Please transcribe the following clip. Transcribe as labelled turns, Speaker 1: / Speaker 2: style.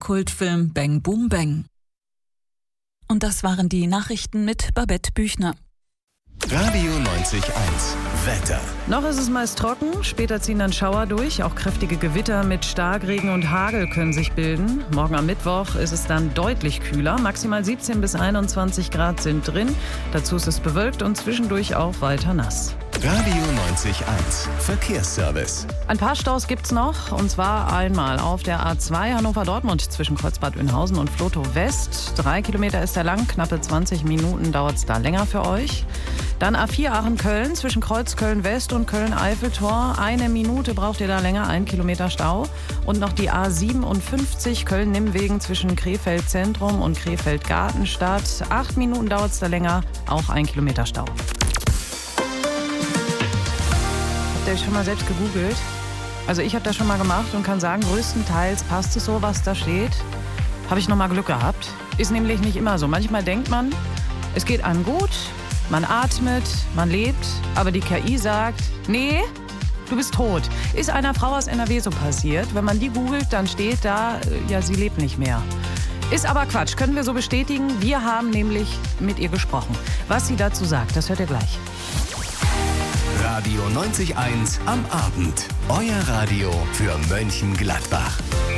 Speaker 1: Kultfilm Bang Boom Bang. Und das waren die Nachrichten mit Babette Büchner.
Speaker 2: Radio 90.1 Wetter.
Speaker 3: Noch ist es meist trocken, später ziehen dann Schauer durch. Auch kräftige Gewitter mit Starkregen und Hagel können sich bilden. Morgen am Mittwoch ist es dann deutlich kühler. Maximal 17 bis 21 Grad sind drin. Dazu ist es bewölkt und zwischendurch auch weiter nass.
Speaker 2: Radio 90.1 Verkehrsservice.
Speaker 3: Ein paar Staus gibt's noch, und zwar einmal auf der A2 Hannover-Dortmund zwischen Kreuzbad Oeynhausen und Flotow West. 3 Kilometer ist er lang, knappe 20 Minuten dauert es da länger für euch. Dann A4 Aachen-Köln zwischen Kreuzköln West und Köln-Eiffeltor. 1 Minute braucht ihr da länger, 1 Kilometer Stau. Und noch die A57 Köln-Nimmwegen zwischen Krefeld Zentrum und Krefeld Gartenstadt. 8 Minuten dauert es da länger, auch 1 Kilometer Stau. Habt ihr euch schon mal selbst gegoogelt? Also ich habe das schon mal gemacht und kann sagen, größtenteils passt es so, was da steht. Habe ich noch mal Glück gehabt. Ist nämlich nicht immer so. Manchmal denkt man, es geht einem gut, man atmet, man lebt, aber die KI sagt, nee, du bist tot. Ist einer Frau aus NRW so passiert. Wenn man die googelt, dann steht da, ja, sie lebt nicht mehr. Ist aber Quatsch, können wir so bestätigen. Wir haben nämlich mit ihr gesprochen. Was sie dazu sagt, das hört ihr gleich.
Speaker 2: Radio 90.1 am Abend. Euer Radio für Mönchengladbach.